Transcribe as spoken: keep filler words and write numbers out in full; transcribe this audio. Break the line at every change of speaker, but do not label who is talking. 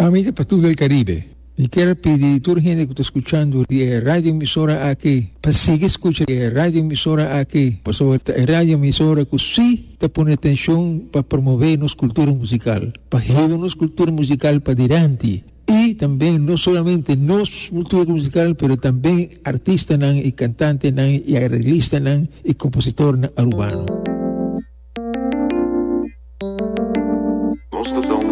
Amiga Patrulha del Caribe, e quero pedir a toda a gente que está escutando a rádio emissora aqui, para seguir escutando a rádio emissora aqui, para saber a rádio emissora que sim está pondo atenção para promover nossa cultura musical, para levar nossa cultura musical para adiante. E também, não somente nossa cultura musical, mas também artista nan, e cantante nan, e arreglista nan, e compositor nan, urbano.
Most of the